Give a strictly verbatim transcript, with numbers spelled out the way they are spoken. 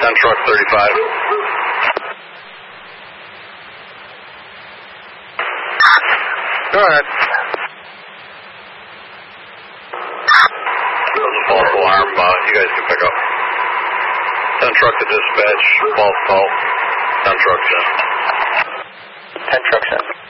ten truck thirty-five. Go ahead. That was a false alarm. Uh, you guys can pick up. ten truck to dispatch. False call. ten trucks in. ten trucks in.